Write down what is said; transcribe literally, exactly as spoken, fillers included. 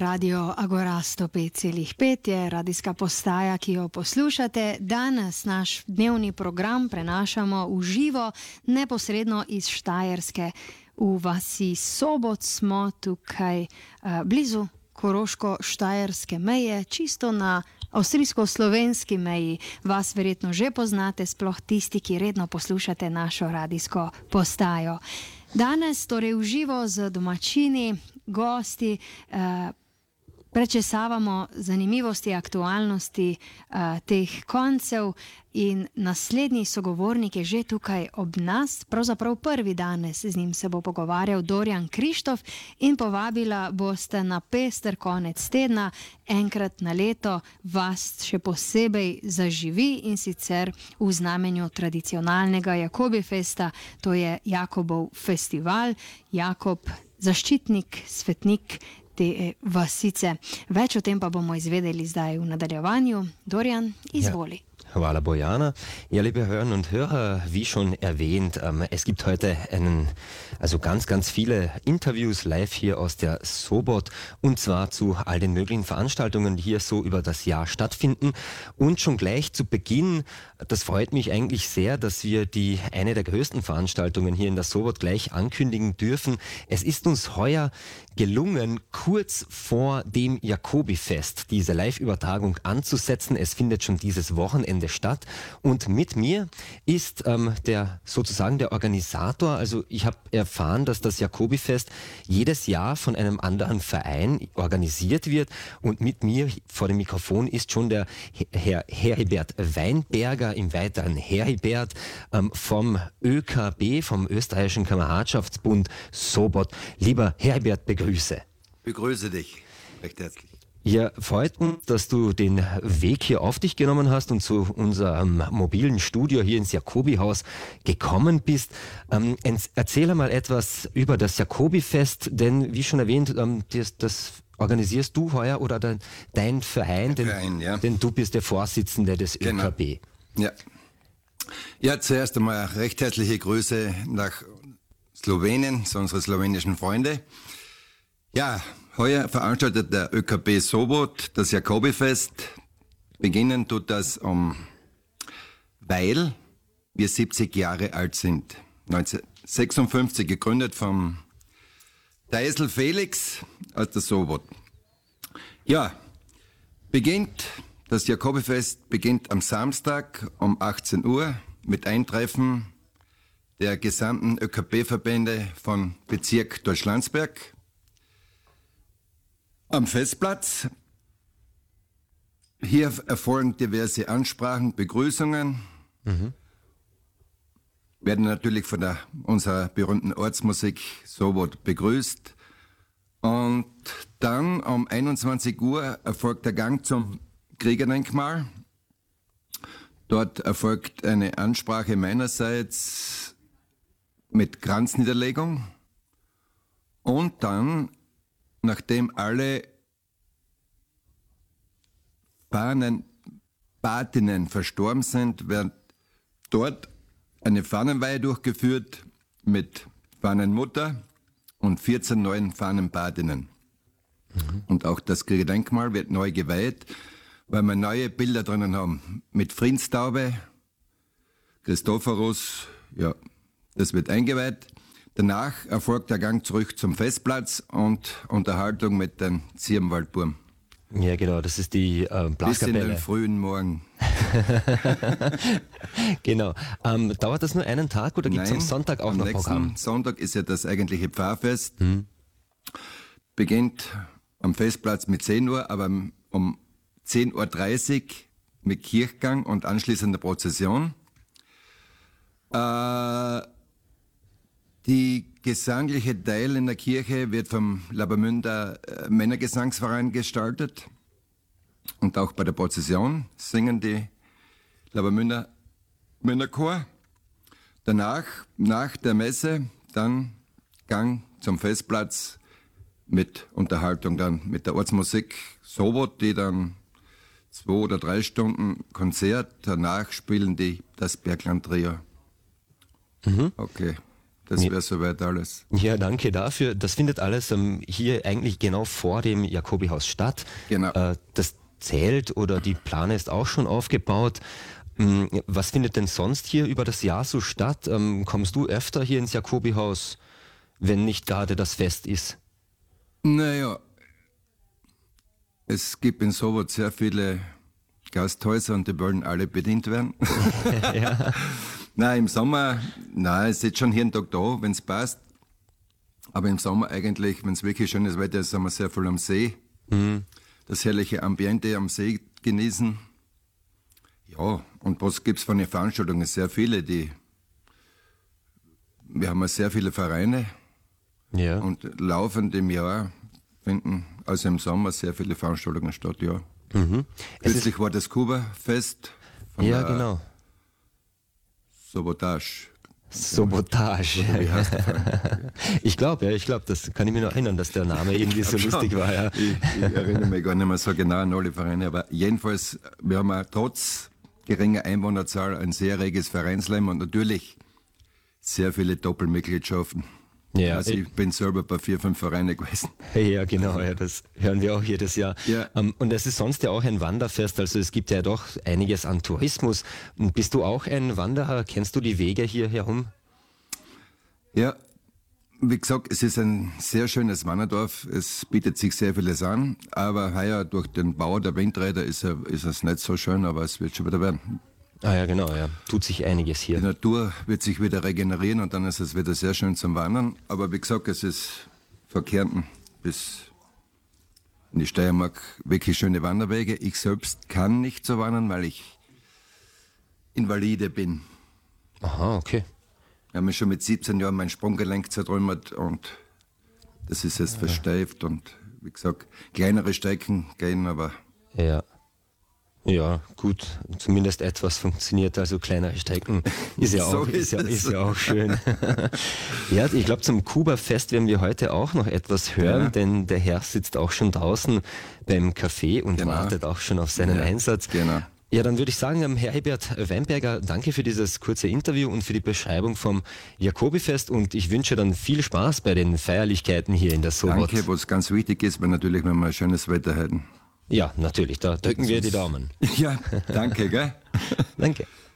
Radio Agora sto pet celih pet, je radijska postaja, ki jo poslušate. Danes naš dnevni program prenašamo v živo, neposredno iz Štajerske. V vasi Sobot smo tukaj uh, blizu koroško-štajerske meje, čisto na avstrijsko-slovenski meji. Vas verjetno že poznate, sploh tisti, ki redno poslušate našo radijsko postajo. Danes torej v živo z domačini, gosti, eh, prečesavamo zanimivosti, aktualnosti eh, teh koncev in naslednji sogovornik je že tukaj ob nas, pravzaprav prvi danes z njim se bo pogovarjal Dorjan Krištof in povabila boste na pester konec tedna, enkrat na leto vas še posebej zaživi in sicer v znamenju tradicionalnega Jakobi festa, to je Jakobov festival, Jakob, zaščitnik, svetnik te vasice. Več o tem pa bomo izvedeli zdaj v nadaljevanju. Dorjan, izvoli. Ja. Hvala, Bojana. Ja, liebe Hörerinnen und Hörer, wie schon erwähnt, ähm, es gibt heute einen, also ganz, ganz viele Interviews live hier aus der Sobot und zwar zu all den möglichen Veranstaltungen, die hier so über das Jahr stattfinden. Und schon gleich zu Beginn, das freut mich eigentlich sehr, dass wir die eine der größten Veranstaltungen hier in der Sobot gleich ankündigen dürfen. Es ist uns heuer gelungen, kurz vor dem Jakobi-Fest diese Live-Übertragung anzusetzen. Es findet schon dieses Wochenende statt und mit mir ist ähm, der sozusagen der Organisator. Also ich habe erfahren, dass das Jakobi-Fest jedes Jahr von einem anderen Verein organisiert wird und mit mir vor dem Mikrofon ist schon der Herr Heribert Weinberger, im Weiteren Heribert ähm, vom Ö K B, vom Österreichischen Kameradschaftsbund Sobot. Lieber Heribert, begrüße. Begrüße dich recht herzlich. Ja, freut uns, dass du den Weg hier auf dich genommen hast und zu unserem mobilen Studio hier ins Jakobi-Haus gekommen bist. Ähm, erzähl mal etwas über das Jakobi-Fest, denn wie schon erwähnt, ähm, das, das organisierst du heuer oder dein, dein Verein, denn, Verein, ja. denn du bist der Vorsitzende des Genau. Ö K B. Ja. Ja, zuerst einmal recht herzliche Grüße nach Slowenien, zu unseren slowenischen Freunde. Ja, heuer veranstaltet der Ö K B Sobot das Jakobi-Fest. Beginnen tut das um, weil wir siebzig Jahre alt sind. neunzehnhundertsechsundfünfzig gegründet vom Deisel Felix aus der Sobot. Ja, beginnt, das Jakobi-Fest beginnt am Samstag um achtzehn Uhr mit Eintreffen der gesamten Ö K B-Verbände von Bezirk Deutschlandsberg. Am Festplatz. Hier erfolgen diverse Ansprachen, Begrüßungen. Mhm. Werden natürlich von der, unserer berühmten Ortsmusik Sobot begrüßt. Und dann um einundzwanzig Uhr erfolgt der Gang zum Kriegerdenkmal. Dort erfolgt eine Ansprache meinerseits mit Kranzniederlegung. Und dann, nachdem alle Fahnenpatinnen verstorben sind, wird dort eine Fahnenweihe durchgeführt mit Fahnenmutter und vierzehn neuen Fahnenpatinnen. Mhm. Und auch das Kriegerdenkmal wird neu geweiht, weil wir neue Bilder drinnen haben. Mit Friedenstaube, Christophorus, ja, das wird eingeweiht. Danach erfolgt der Gang zurück zum Festplatz und Unterhaltung mit den Zirbenwaldburm. Ja, genau, das ist die äh, Blaskapelle. Bis in den frühen Morgen. Genau. Ähm, dauert das nur einen Tag oder gibt es am Sonntag auch am noch nächsten Programm? Sonntag ist ja das eigentliche Pfarrfest. Hm. Beginnt am Festplatz mit zehn Uhr, aber um zehn Uhr dreißig mit Kirchgang und anschließender Prozession. Äh, Die gesangliche Teil in der Kirche wird vom Labermünder Männergesangsverein gestaltet. Und auch bei der Prozession singen die Labermünder Männerchor. Danach, nach der Messe, dann Gang zum Festplatz mit Unterhaltung dann mit der Ortsmusik Sobot, die dann zwei oder drei Stunden Konzert. Danach spielen die das Bergland Trio. Mhm. Okay. Das wäre soweit alles. Ja, danke dafür. Das findet alles ähm, hier eigentlich genau vor dem Jakobihaus statt. Genau. Äh, das Zelt oder die Plane ist auch schon aufgebaut. Ähm, was findet denn sonst hier über das Jahr so statt? Ähm, kommst du öfter hier ins Jakobihaus, wenn nicht gerade das Fest ist? Naja, es gibt in Sobot sehr viele Gasthäuser und die wollen alle bedient werden. Ja. Nein, im Sommer, nein, es ist schon jeden Tag da, wenn es passt. Aber im Sommer eigentlich, wenn es wirklich schönes Wetter ist, sind wir sehr viel am See. Mhm. Das herrliche Ambiente am See genießen. Ja, und was gibt's von den Veranstaltungen? Sehr viele, die, wir haben ja sehr viele Vereine. Ja. Und laufend im Jahr finden, also im Sommer, sehr viele Veranstaltungen statt, ja. Mhm. Kürzlich war das Kuba-Fest von Ja, der genau. Sabotage. Sabotage. Wie heißt der Verein? Ich glaube, ja, ich glaube, das kann ich mir noch erinnern, dass der Name irgendwie so lustig war. Ja. Ich, ich erinnere mich gar nicht mehr so genau an alle Vereine, aber jedenfalls, wir haben auch trotz geringer Einwohnerzahl ein sehr reges Vereinsleben und natürlich sehr viele Doppelmitgliedschaften. Ja, Also ich bin selber bei vier, fünf Vereinen gewesen. Ja, genau, ja, das hören wir auch jedes Jahr. Ja. Ähm, und es ist sonst ja auch ein Wanderfest, also es gibt ja doch einiges an Tourismus. Und bist du auch ein Wanderer? Kennst du die Wege hier herum? Ja, wie gesagt, es ist ein sehr schönes Wanderdorf. Es bietet sich sehr vieles an, aber heuer durch den Bau der Windräder ist, er, ist es nicht so schön, aber es wird schon wieder werden. Ah ja, genau, ja. Tut sich einiges Die hier. Natur wird sich wieder regenerieren und dann ist es wieder sehr schön zum Wandern. Aber wie gesagt, es ist von Kärnten bis in die Steiermark wirklich schöne Wanderwege. Ich selbst kann nicht so wandern, weil ich Invalide bin. Aha, okay. Ich habe mir schon mit siebzehn Jahren mein Sprunggelenk zertrümmert und das ist jetzt versteift. Und wie gesagt, kleinere Strecken gehen, aber Ja. Ja, gut, zumindest etwas funktioniert, also kleinere Strecken ist ja So auch, ist ja, ist es. ist ja auch schön. Ja, ich glaube, zum Kuba-Fest werden wir heute auch noch etwas hören, Ja. denn der Herr sitzt auch schon draußen beim Café und Genau. wartet auch schon auf seinen Ja, Einsatz. genau. Ja, dann würde ich sagen, ähm, Herr Herbert Weinberger, danke für dieses kurze Interview und für die Beschreibung vom Jakobifest und ich wünsche dann viel Spaß bei den Feierlichkeiten hier in der Sobot. danke. Was ganz wichtig ist, weil natürlich, wenn wir ein schönes Wetter hätten. Ja, natürlich, da drücken wir die Daumen. Ja, danke, gell? Danke.